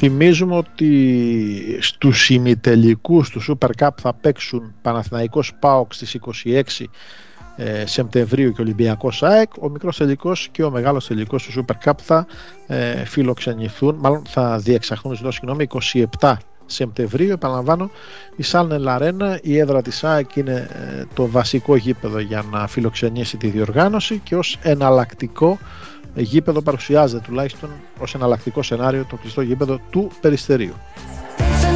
Θυμίζουμε ότι στους ημιτελικούς του Super Cup θα παίξουν Παναθηναϊκός ΠΑΟΚ στις 26 Σεπτεμβρίου και Ολυμπιακός ΑΕΚ. Ο μικρός τελικός και ο μεγάλος τελικός του Super Cup θα φιλοξενηθούν, μάλλον θα διεξαχθούν 27 Σεπτεμβρίου. Επαναλαμβάνω, η Σάλνελ Αρένα, η έδρα της ΑΕΚ, είναι το βασικό γήπεδο για να φιλοξενήσει τη διοργάνωση και ως εναλλακτικό γήπεδο παρουσιάζεται τουλάχιστον ως εναλλακτικό σενάριο το κλειστό γήπεδο του Περιστερίου.